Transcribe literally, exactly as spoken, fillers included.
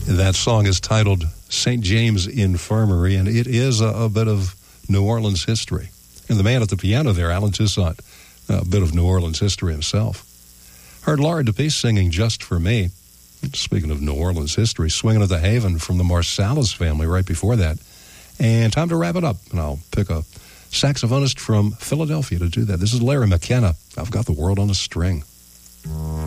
That song is titled Saint James Infirmary, and it is a, a bit of New Orleans history. And the man at the piano there, Alan Toussaint, a bit of New Orleans history himself. Heard Laura DePace singing Just For Me. Speaking of New Orleans history, Swinging at the Haven from the Marsalis family right before that. And time to wrap it up, and I'll pick a saxophonist from Philadelphia to do that. This is Larry McKenna. I've Got the World on a String.